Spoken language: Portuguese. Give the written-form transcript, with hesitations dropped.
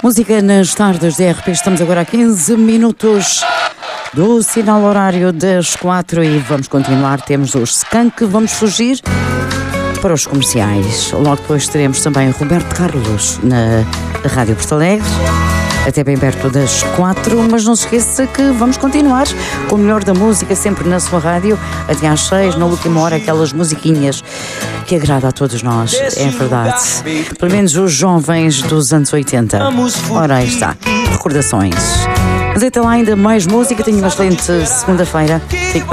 Música nas tardes de RP. Estamos agora a 15 minutos do sinal horário das 4 e vamos continuar. Temos os Skank, vamos fugir para os comerciais. Logo depois teremos também Roberto Carlos na Rádio Porto Alegre, até bem perto das 4, mas não se esqueça que vamos continuar com o melhor da música sempre na sua rádio, até às 6, na última hora, aquelas musiquinhas que agrada a todos nós, é verdade. Pelo menos os jovens dos anos 80. Ora, aí está, recordações. Mas até lá ainda mais música, tenho uma excelente segunda-feira. Fique bem.